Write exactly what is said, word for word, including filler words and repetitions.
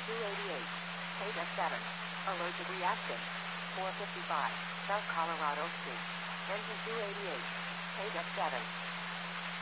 two eighty-eight. eight F seven. Allergic reaction. four fifty-five. South Colorado Street. Engine two eighty-eight. eight F seven.